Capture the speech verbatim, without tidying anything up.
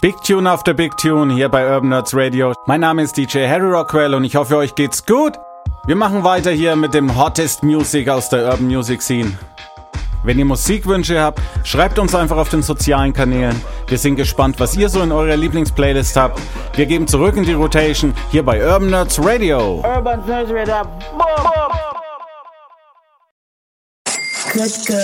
Big Tune auf der Big Tune hier bei Urban Nerds Radio. Mein Name ist D J Harry Rockwell und ich hoffe, euch geht's gut. Wir machen weiter hier mit dem Hottest Music aus der Urban Music Scene. Wenn ihr Musikwünsche habt, schreibt uns einfach auf den sozialen Kanälen. Wir sind gespannt, was ihr so in eurer Lieblingsplaylist habt. Wir geben zurück in die Rotation hier bei Urban Nerds Radio. Urban Nerds Radio. Boom, boom. Good, good.